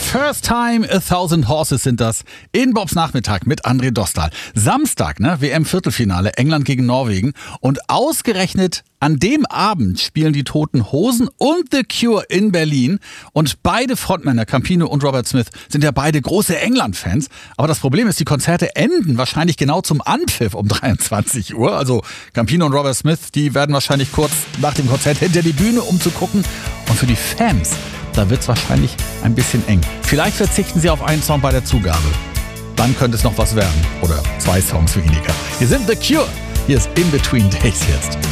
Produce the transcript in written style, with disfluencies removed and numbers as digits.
First Time 1000 Horses sind das in Bobs Nachmittag mit André Dostal. Samstag, WM-Viertelfinale, England gegen Norwegen. Und ausgerechnet an dem Abend spielen die Toten Hosen und The Cure in Berlin. Und beide Frontmänner, Campino und Robert Smith, sind ja beide große England-Fans. Aber das Problem ist, die Konzerte enden wahrscheinlich genau zum Anpfiff um 23 Uhr. Also Campino und Robert Smith, die werden wahrscheinlich kurz nach dem Konzert hinter die Bühne, um zu gucken. Und für die Fans, da wird es wahrscheinlich ein bisschen eng. Vielleicht verzichten sie auf einen Song bei der Zugabe. Dann könnte es noch was werden. Oder 2 Songs weniger. Hier sind The Cure. Hier ist In Between Days jetzt.